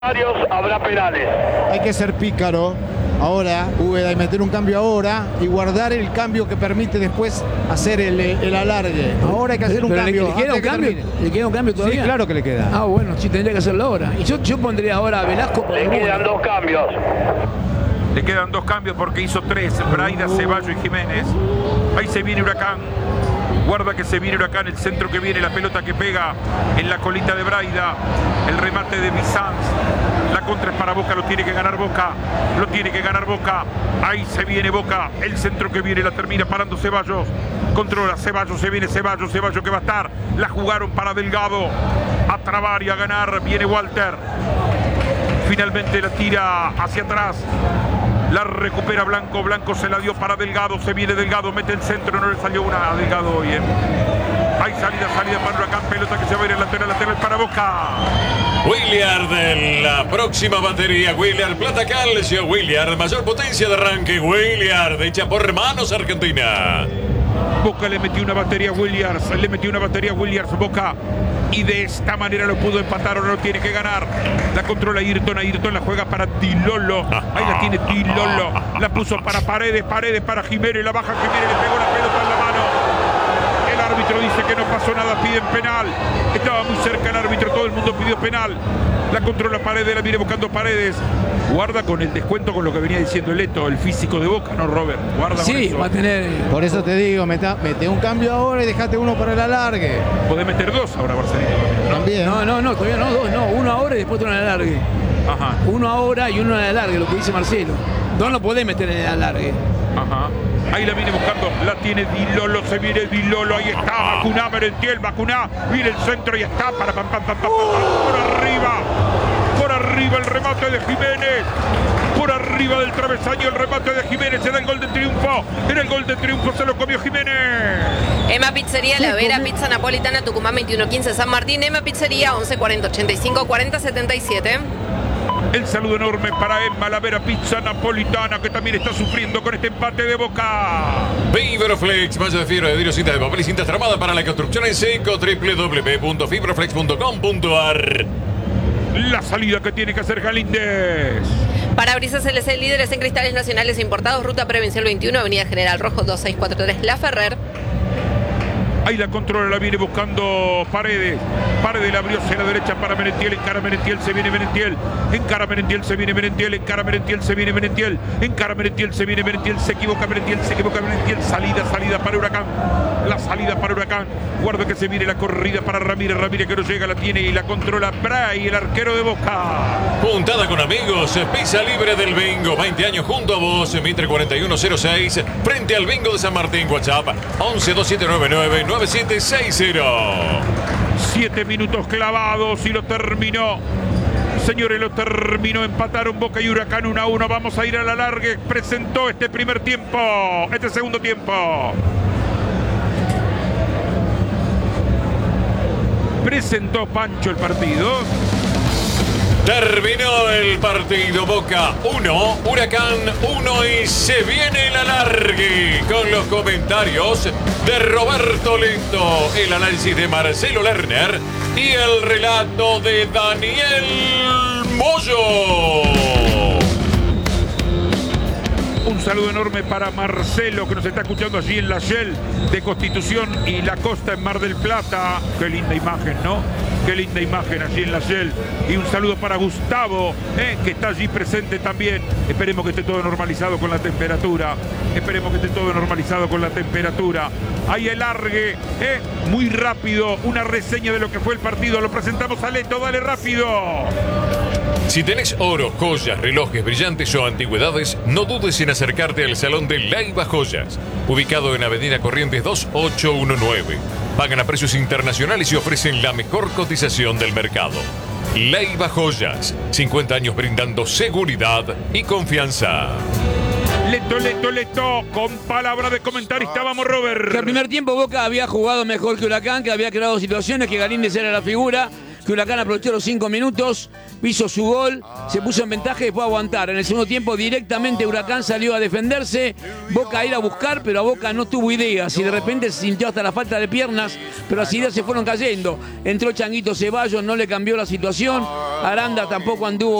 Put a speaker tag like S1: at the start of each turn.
S1: Habrá penales.
S2: Hay que ser pícaro ahora, Úbeda, y meter un cambio ahora y guardar el cambio que permite después hacer el alargue. Ahora hay que hacer un cambio.
S3: ¿Le queda un cambio? ¿Le queda un cambio todavía?
S2: Sí, claro que le queda.
S3: Ah, bueno, sí, tendría que hacerlo ahora. Y yo pondría ahora a Velasco por
S1: Le quedan 2 cambios.
S4: Le quedan 2 cambios porque hizo 3. Braida, Ceballos y Jiménez. Ahí se viene Huracán. Guarda que se viene Huracán, el centro que viene, la pelota que pega en la colita de Braida, el remate de Bizanz, la contra es para Boca, lo tiene que ganar Boca, lo tiene que ganar Boca, ahí se viene Boca, el centro que viene, la termina parando Ceballos, controla Ceballos, se viene Ceballos que va a estar, la jugaron para Delgado, a trabar y a ganar, viene Walter, finalmente la tira hacia atrás. La recupera Blanco, Blanco se la dio para Delgado, se viene Delgado, mete el centro, no le salió una a Delgado hoy. Hay salida para Huracán, pelota que se va a ir en lateral para Boca.
S5: Williard de la próxima batería, Williard Plata Calcio, Williard mayor potencia de arranque, Williard hecha por manos Argentina.
S4: Boca le metió una batería a Williams, Boca. Y de esta manera lo pudo empatar, ahora lo tiene que ganar. La controla Ayrton la juega para Dilolo. Ahí la tiene Dilolo. La puso para Paredes para Jiménez. La baja Jiménez, le pegó la pelota en la mano. El árbitro dice que no pasó nada, piden penal. Estaba muy cerca el árbitro, todo el mundo pidió penal. La controla Paredes, la viene buscando Paredes. Guarda con el descuento con lo que venía diciendo el Eto, el físico de Boca, ¿no, Robert? Guarda con eso.
S3: Va a tener.
S2: Por eso te digo, mete un cambio ahora y dejate uno para el alargue.
S4: Podés meter 2 ahora, Barcelona.
S2: También.
S3: No, todavía no, 2, no. Uno ahora y después otro en el alargue.
S4: Ajá.
S3: Uno ahora y uno en el alargue, lo que dice Marcelo. 2 no podés meter en el alargue.
S4: Ajá. Ahí la viene buscando, la tiene Dilolo, se viene Dilolo, ahí está, Bacuná, Merentiel, Bacuná, viene el centro y está, por arriba el remate de Jiménez, por arriba del travesaño el remate de Jiménez, era el gol de triunfo, se lo comió Jiménez.
S6: Emma Pizzería, La Vera, Pizza Napolitana, Tucumán 2115, San Martín, Emma Pizzería, 11 40 85 40 77.
S4: El saludo enorme para Emma, La Vera Pizza Napolitana, que también está sufriendo con este empate de Boca.
S5: Fibroflex, malla de fibra de vidrio, cinta de papel y cinta tramada para la construcción en seco, www.fibroflex.com.ar.
S4: La salida que tiene que hacer Galíndez.
S6: Parabrisas LC, líderes en cristales nacionales e importados, ruta Provincial 21, Avenida General Rojo 2643, La Ferrer.
S4: Ahí la controla, la viene buscando Paredes. Paredes la abrió hacia la derecha para Merentiel. Encara Merentiel, se viene Merentiel. Encara Merentiel, se viene Merentiel. Encara Merentiel, se viene Merentiel. Encara Merentiel, se viene Merentiel. Se equivoca Merentiel. Salida para Huracán. La salida para Huracán. Guarda que se viene la corrida para Ramírez. Ramírez que no llega, la tiene y la controla Bray, el arquero de Boca.
S5: Juntada con amigos, pisa libre del bingo. 20 años junto a vos, Mitre 4106. Frente al bingo de San Martín, WhatsApp 112799 9760.
S4: 7 minutos clavados y lo terminó. Señores, lo terminó. Empataron Boca y Huracán 1-1. Vamos a ir a la larga. Presentó este segundo tiempo. Presentó Pancho el partido.
S5: Terminó el partido, Boca 1, Huracán 1 y se viene el alargue con los comentarios de Roberto Lento, el análisis de Marcelo Lerner y el relato de Daniel Moyo.
S4: Un saludo enorme para Marcelo, que nos está escuchando allí en la Shell de Constitución y la Costa en Mar del Plata. Qué linda imagen, ¿no? Qué linda imagen allí en la Shell. Y un saludo para Gustavo, que está allí presente también. Esperemos que esté todo normalizado con la temperatura. Ahí el largue, muy rápido. Una reseña de lo que fue el partido. Lo presentamos a Leto, dale rápido.
S5: Si tenés oro, joyas, relojes, brillantes o antigüedades, no dudes en acercarte al Salón de Laiva Joyas, ubicado en Avenida Corrientes 2819. Pagan a precios internacionales y ofrecen la mejor cotización del mercado. Laiva Joyas, 50 años brindando seguridad y confianza.
S4: Leto, con palabra de comentarista, vamos Robert.
S3: Que al primer tiempo Boca había jugado mejor que Huracán, que había creado situaciones, que Galíndez era la figura. que Huracán aprovechó los 5 minutos, hizo su gol, se puso en ventaja y fue a aguantar. En el segundo tiempo directamente Huracán salió a defenderse, Boca a ir a buscar, pero a Boca no tuvo ideas y de repente se sintió hasta la falta de piernas, pero las ideas se fueron cayendo. Entró Changuito Ceballos, no le cambió la situación, Aranda tampoco anduvo